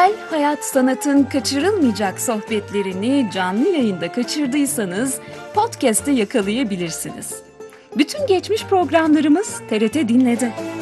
Kültürel, hayat, sanatın kaçırılmayacak sohbetlerini canlı yayında kaçırdıysanız podcast'te yakalayabilirsiniz. Bütün geçmiş programlarımız TRT Dinle'de.